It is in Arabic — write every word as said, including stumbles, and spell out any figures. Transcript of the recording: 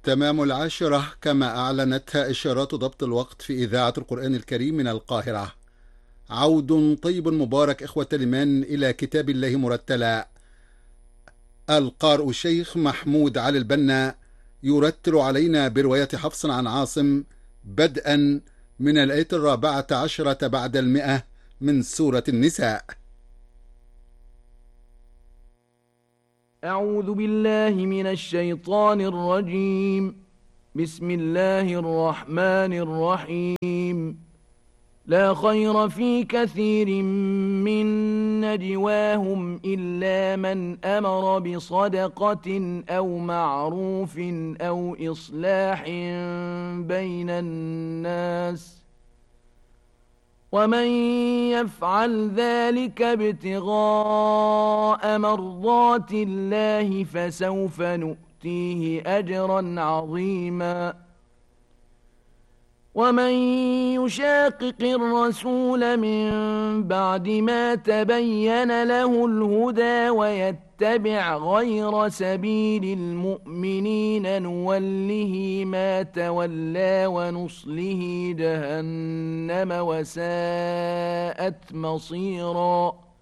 تمام العاشرة كما أعلنتها إشارات ضبط الوقت في إذاعة القرآن الكريم من القاهرة. عود طيب مبارك إخوة الإيمان إلى كتاب الله مرتلا. القارئ الشيخ محمود علي البنا يرتل علينا برواية حفص عن عاصم بدءا من الآية الرابعة عشرة بعد المئة من سورة النساء. أعوذ بالله من الشيطان الرجيم. بسم الله الرحمن الرحيم. لا خير في كثير من نجواهم إلا من أمر بصدقة أو معروف أو إصلاح بين الناس، ومن يفعل ذلك ابتغاء مرضات الله فسوف نؤتيه أجرا عظيما. ومن يشاقق الرسول من بعد ما تبين له الهدى ويتبع غير سبيل المؤمنين نوله ما تولى ونصله جهنم وساءت مصيرا.